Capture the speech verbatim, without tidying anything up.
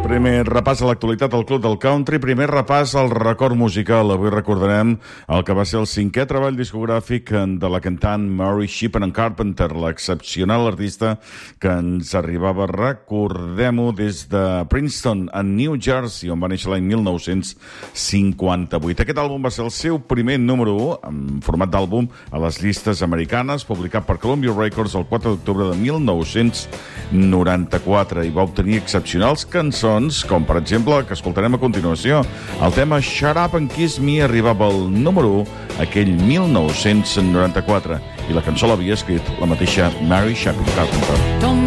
Primer repàs a l'actualitat al Club del Country, primer repàs al record musical. Avui recordarem el que va ser el cinquè treball discogràfic de la cantant Mary Shipman Carpenter, l'excepcional artista que ens arribava, recordem-ho, des de Princeton, a New Jersey, on va néixer l'any mil nou-cents cinquanta-vuit. Aquest àlbum va ser el seu primer número u, en format d'àlbum, a les llistes americanes, publicat per Columbia Records el quatre d'octubre de mil nou-cents noranta-quatre, i va obtenir excepcionals cançons, com per exemple que escoltarem a continuació. El tema Shut Up and Kiss Me arribava al número u aquell mil nou-cents noranta-quatre, i la cançó l'havia escrit la mateixa Mary Shipman Carpenter.